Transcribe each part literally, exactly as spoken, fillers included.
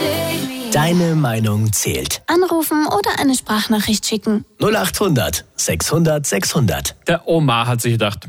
Deine Meinung zählt. Anrufen oder eine Sprachnachricht schicken. null acht hundert sechshundert sechshundert. Der Omar hat sich gedacht,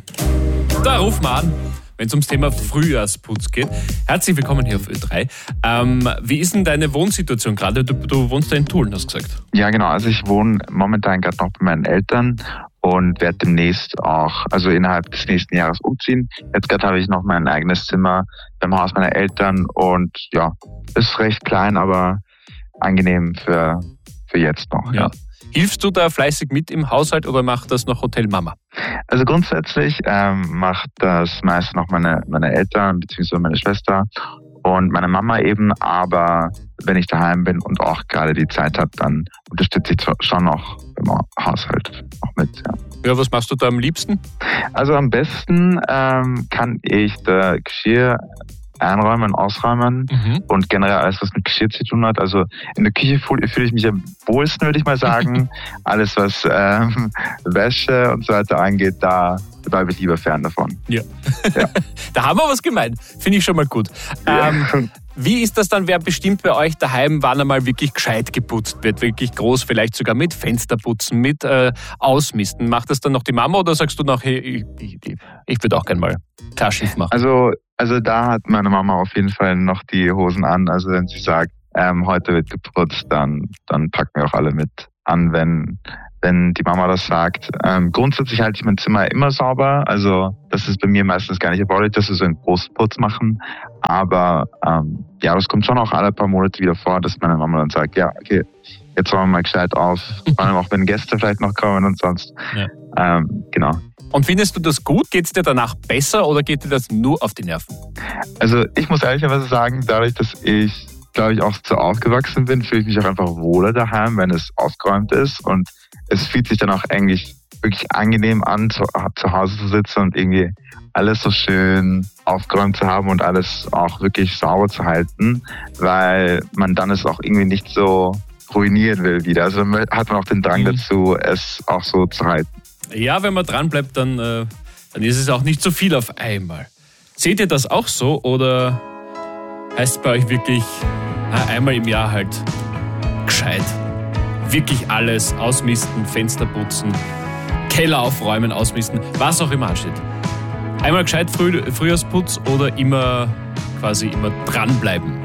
da ruf mal an, wenn es ums Thema Frühjahrsputz geht. Herzlich willkommen hier auf Ö drei. Ähm, wie ist denn deine Wohnsituation gerade? Du, du wohnst da in Tulln, hast du gesagt. Ja, genau. Also ich wohne momentan gerade noch bei meinen Eltern und werde demnächst auch, also innerhalb des nächsten Jahres umziehen. Jetzt gerade habe ich noch mein eigenes Zimmer beim Haus meiner Eltern und ja, ist recht klein, aber angenehm für, für jetzt noch. Ja. Ja. Hilfst du da fleißig mit im Haushalt oder macht das noch Hotelmama? Also grundsätzlich ähm, macht das meist noch meine, meine Eltern bzw. meine Schwester und meine Mama eben, aber wenn ich daheim bin und auch gerade die Zeit habe, dann unterstütze ich schon noch im Haushalt noch mit. Ja, ja, was machst du da am liebsten? Also am besten ähm, kann ich das Geschirr einräumen, ausräumen mhm. und generell alles, was mit Geschirr zu tun hat. Also in der Küche fühle fühl ich mich am wohlsten, würde ich mal sagen. Alles, was ähm, Wäsche und so weiter angeht, da bleibe ich lieber fern davon. Ja. Ja. Da haben wir was gemeint. Finde ich schon mal gut. Ja. Ähm, wie ist das dann, wer bestimmt bei euch daheim, wann einmal wirklich gescheit geputzt wird? Wirklich groß, vielleicht sogar mit Fensterputzen, mit äh, Ausmisten. Macht das dann noch die Mama oder sagst du noch, hey, ich, ich, ich würde auch gerne mal Klarschiff machen? Also, also da hat meine Mama auf jeden Fall noch die Hosen an. Also wenn sie sagt, ähm, heute wird geputzt, dann, dann packen wir auch alle mit an, wenn, wenn die Mama das sagt. Ähm, grundsätzlich halte ich mein Zimmer immer sauber. Also das ist bei mir meistens gar nicht erforderlich, dass wir so einen Großputz machen. Aber ähm, ja, das kommt schon auch alle paar Monate wieder vor, dass meine Mama dann sagt, ja, okay, jetzt räumen wir mal gescheit auf. Vor allem auch wenn Gäste vielleicht noch kommen und sonst. Ja. Ähm, genau. Und findest du das gut? Geht es dir danach besser oder geht dir das nur auf die Nerven? Also ich muss ehrlicherweise sagen, dadurch, dass ich, glaube ich, auch so aufgewachsen bin, fühle ich mich auch einfach wohler daheim, wenn es aufgeräumt ist. Und es fühlt sich dann auch eigentlich wirklich angenehm an, zu, zu Hause zu sitzen und irgendwie alles so schön aufgeräumt zu haben und alles auch wirklich sauber zu halten, weil man dann es auch irgendwie nicht so ruinieren will wieder. Also dann hat man auch den Drang mhm. dazu, es auch so zu halten. Ja, wenn man dran bleibt, dann, äh, dann ist es auch nicht so viel auf einmal. Seht ihr das auch so oder heißt es bei euch wirklich na, einmal im Jahr halt gescheit? Wirklich alles ausmisten, Fenster putzen, Keller aufräumen, ausmisten, was auch immer ansteht. Einmal gescheit Früh- Frühjahrsputz oder immer quasi immer dranbleiben?